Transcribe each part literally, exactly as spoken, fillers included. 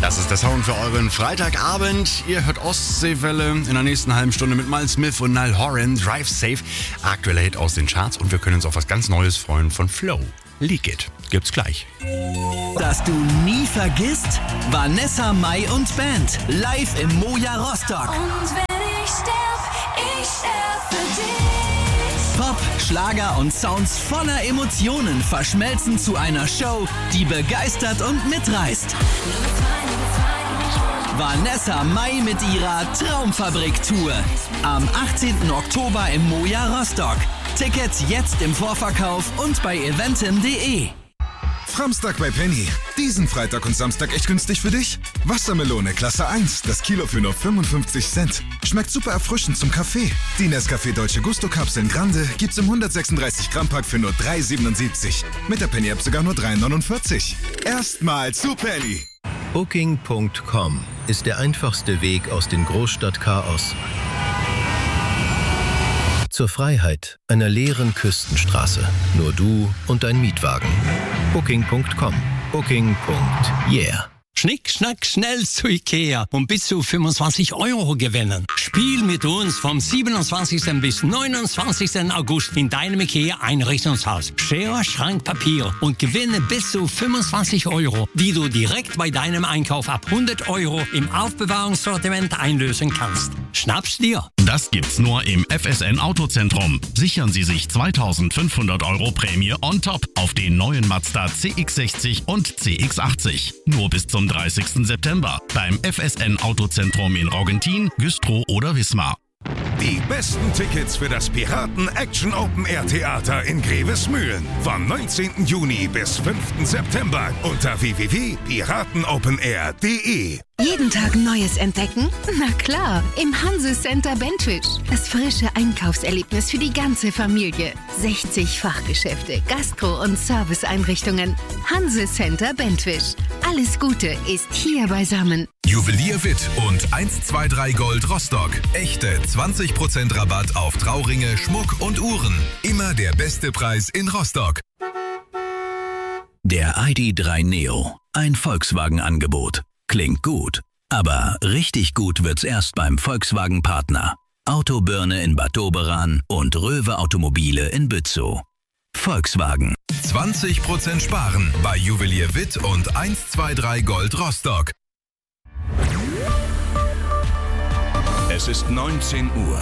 Das ist der Sound für euren Freitagabend. Ihr hört Ostseewelle in der nächsten halben Stunde mit Miles Smith und Niall Horan. Drive Safe, aktueller Hit aus den Charts. Und wir können uns auf was ganz Neues freuen von Flow. Leak It. Gibt's gleich. Dass du nie vergisst? Vanessa Mai und Band. Live im Moja Rostock. Und wenn ich sterb, ich sterb für dich. Pop, Schlager und Sounds voller Emotionen verschmelzen zu einer Show, die begeistert und mitreißt. Vanessa Mai mit ihrer Traumfabrik-Tour. Am achtzehnten Oktober im Moja Rostock. Tickets jetzt im Vorverkauf und bei eventim punkt de. Framstag bei Penny. Diesen Freitag und Samstag echt günstig für dich? Wassermelone Klasse eins, das Kilo für nur fünfundfünfzig Cent. Schmeckt super erfrischend zum Kaffee. Die Nescafé Dolce Gusto Kapseln Grande gibt's im hundertsechsunddreißig Gramm Pack für nur drei siebenundsiebzig. Mit der Penny App sogar nur drei neunundvierzig. Erstmal zu Penny. Booking Punkt com ist der einfachste Weg aus dem Großstadtchaos zur Freiheit einer leeren Küstenstraße. Nur du und dein Mietwagen. Booking Punkt com. Booking. Yeah. Schnick, schnack, schnell zu Ikea und bis zu fünfundzwanzig Euro gewinnen. Spiel mit uns vom siebenundzwanzigsten bis neunundzwanzigsten August in deinem Ikea-Einrichtungshaus. Schere, Schrank, Papier und gewinne bis zu fünfundzwanzig Euro, die du direkt bei deinem Einkauf ab hundert Euro im Aufbewahrungssortiment einlösen kannst. Schnapp's dir! Das gibt's nur im F S N Autozentrum. Sichern Sie sich zweitausendfünfhundert Euro Prämie on top auf den neuen Mazda C X sechzig und C X achtzig. Nur bis zum dreißigsten September beim F S N Autozentrum in Roggentin, Güstrow oder Wismar. Die besten Tickets für das Piraten Action Open Air Theater in Grevesmühlen. Vom neunzehnten Juni bis fünften September unter w w w punkt piratenopenair punkt de. Jeden Tag Neues entdecken? Na klar, im Hanse Center Bentwisch. Das frische Einkaufserlebnis für die ganze Familie. sechzig Fachgeschäfte, Gastro- und Serviceeinrichtungen. Hanse Center Bentwisch. Alles Gute ist hier beisammen. Juwelier Witt und eins zwei drei Gold Rostock. Echte zwanzig Prozent Rabatt auf Trauringe, Schmuck und Uhren. Immer der beste Preis in Rostock. Der I D drei Neo. Ein Volkswagen-Angebot. Klingt gut, aber richtig gut wird's erst beim Volkswagen-Partner. Autobirne in Bad Doberan und Röwe Automobile in Bützow. Volkswagen. zwanzig Prozent sparen bei Juwelier Witt und eins zwei drei Gold Rostock. Es ist neunzehn Uhr.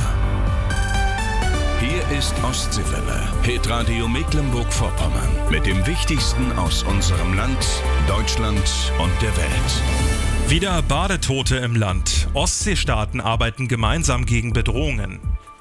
Hier ist Ostseewelle, Hitradio Mecklenburg-Vorpommern. Mit dem Wichtigsten aus unserem Land, Deutschland und der Welt. Wieder Badetote im Land. Ostseestaaten arbeiten gemeinsam gegen Bedrohungen.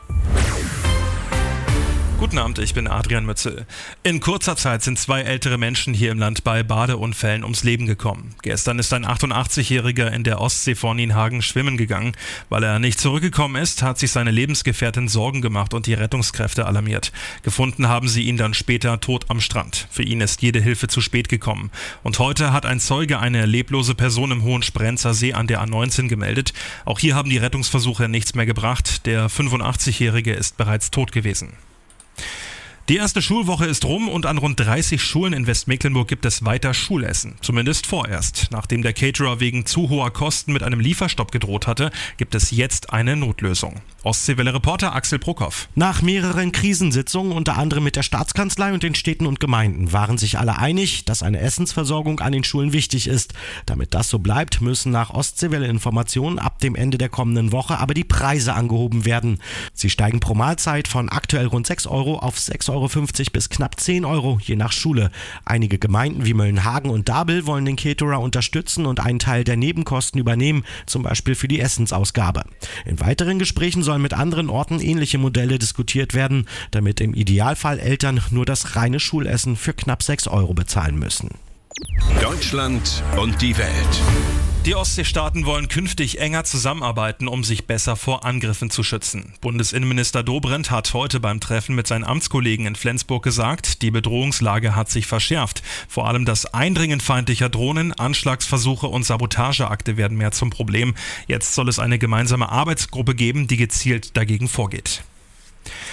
Guten Abend, ich bin Adrian Mützel. In kurzer Zeit sind zwei ältere Menschen hier im Land bei Badeunfällen ums Leben gekommen. Gestern ist ein achtundachtzigjähriger in der Ostsee vor Nienhagen schwimmen gegangen. Weil er nicht zurückgekommen ist, hat sich seine Lebensgefährtin Sorgen gemacht und die Rettungskräfte alarmiert. Gefunden haben sie ihn dann später tot am Strand. Für ihn ist jede Hilfe zu spät gekommen. Und heute hat ein Zeuge eine leblose Person im Hohensprenzer See an der A neunzehn gemeldet. Auch hier haben die Rettungsversuche nichts mehr gebracht. Der fünfundachtzig-jährige ist bereits tot gewesen. Die erste Schulwoche ist rum und an rund dreißig Schulen in Westmecklenburg gibt es weiter Schulessen. Zumindest vorerst. Nachdem der Caterer wegen zu hoher Kosten mit einem Lieferstopp gedroht hatte, gibt es jetzt eine Notlösung. Ostseewelle-Reporter Axel Bruckhoff. Nach mehreren Krisensitzungen, unter anderem mit der Staatskanzlei und den Städten und Gemeinden, waren sich alle einig, dass eine Essensversorgung an den Schulen wichtig ist. Damit das so bleibt, müssen nach Ostseewelle-Informationen ab dem Ende der kommenden Woche aber die Preise angehoben werden. Sie steigen pro Mahlzeit von aktuell rund sechs Euro auf sechs Euro fünfzig bis knapp zehn Euro, je nach Schule. Einige Gemeinden wie Möllenhagen und Dabel wollen den Caterer unterstützen und einen Teil der Nebenkosten übernehmen, zum Beispiel für die Essensausgabe. In weiteren Gesprächen sollen mit anderen Orten ähnliche Modelle diskutiert werden, damit im Idealfall Eltern nur das reine Schulessen für knapp sechs Euro bezahlen müssen. Deutschland und die Welt. Die Ostseestaaten wollen künftig enger zusammenarbeiten, um sich besser vor Angriffen zu schützen. Bundesinnenminister Dobrindt hat heute beim Treffen mit seinen Amtskollegen in Flensburg gesagt, die Bedrohungslage hat sich verschärft. Vor allem das Eindringen feindlicher Drohnen, Anschlagsversuche und Sabotageakte werden mehr zum Problem. Jetzt soll es eine gemeinsame Arbeitsgruppe geben, die gezielt dagegen vorgeht.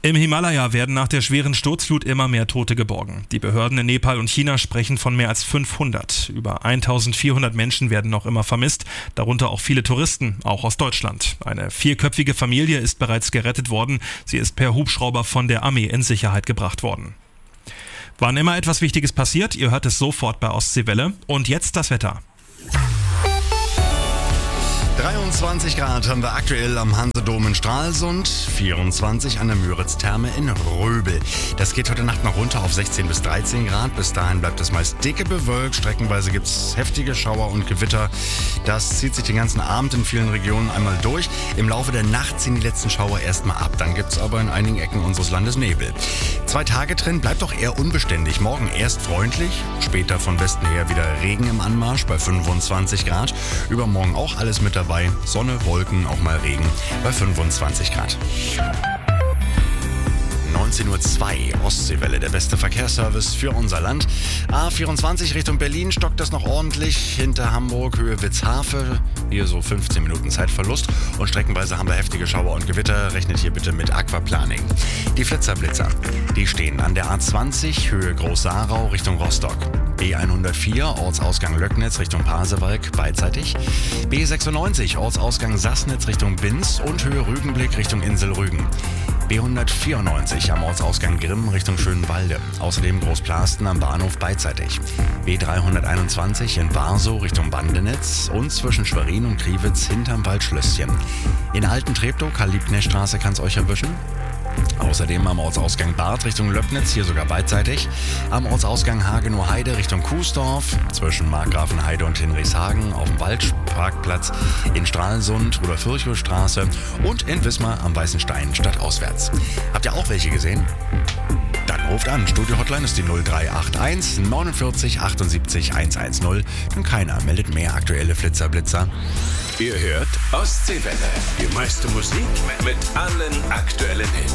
Im Himalaya werden nach der schweren Sturzflut immer mehr Tote geborgen. Die Behörden in Nepal und China sprechen von mehr als fünfhundert. Über eintausendvierhundert Menschen werden noch immer vermisst, darunter auch viele Touristen, auch aus Deutschland. Eine vierköpfige Familie ist bereits gerettet worden. Sie ist per Hubschrauber von der Armee in Sicherheit gebracht worden. Wann immer etwas Wichtiges passiert, ihr hört es sofort bei Ostseewelle. Und jetzt das Wetter. dreiundzwanzig Grad haben wir aktuell am Hansedom in Stralsund, vierundzwanzig an der Müritz-Therme in Röbel. Das geht heute Nacht noch runter auf sechzehn bis dreizehn Grad. Bis dahin bleibt es meist dicke bewölkt. Streckenweise gibt es heftige Schauer und Gewitter. Das zieht sich den ganzen Abend in vielen Regionen einmal durch. Im Laufe der Nacht ziehen die letzten Schauer erstmal ab. Dann gibt es aber in einigen Ecken unseres Landes Nebel. Zwei-Tage-Trend bleibt doch eher unbeständig. Morgen erst freundlich, später von Westen her wieder Regen im Anmarsch bei fünfundzwanzig Grad. Übermorgen auch alles mit dabei. Sonne, Wolken, auch mal Regen bei fünfundzwanzig Grad. neunzehn Uhr zwei, Ostseewelle, der beste Verkehrsservice für unser Land. A vierundzwanzig Richtung Berlin stockt das noch ordentlich. Hinter Hamburg, Höhe Witzhafe. Hier so fünfzehn Minuten Zeitverlust. Und streckenweise haben wir heftige Schauer und Gewitter. Rechnet hier bitte mit Aquaplaning. Die Flitzerblitzer, die stehen an der A zwanzig, Höhe Groß-Saarau Richtung Rostock. B hundertvier, Ortsausgang Löcknitz Richtung Pasewalk, beidseitig. B sechsundneunzig, Ortsausgang Sassnitz Richtung Binz und Höhe Rügenblick Richtung Insel Rügen. B hundertvierundneunzig am Ortsausgang Grimm Richtung Schönwalde. Außerdem Großplasten am Bahnhof beidseitig. B dreihunderteinundzwanzig in Barsow Richtung Bandenitz und zwischen Schwerin und Kriwitz hinterm Waldschlösschen. In Alten-Treptow, Karl-Liebknecht-Straße kann es euch erwischen. Außerdem am Ortsausgang Barth Richtung Löcknitz, hier sogar beidseitig. Am Ortsausgang Hagenow Heide Richtung Kuesdorf, zwischen Markgrafenheide und Hinrichshagen auf dem Waldparkplatz, in Stralsund, Rudolf-Virchow-Straße und in Wismar am Weißen Stein stadtauswärts. Habt ihr auch welche gesehen? Dann ruft an. Studio-Hotline ist die null drei acht eins neunundvierzig achtundsiebzig hundertzehn. Denn keiner meldet mehr aktuelle Flitzerblitzer. Ihr hört Ostseewelle. Die meiste Musik mit allen aktuellen Hits.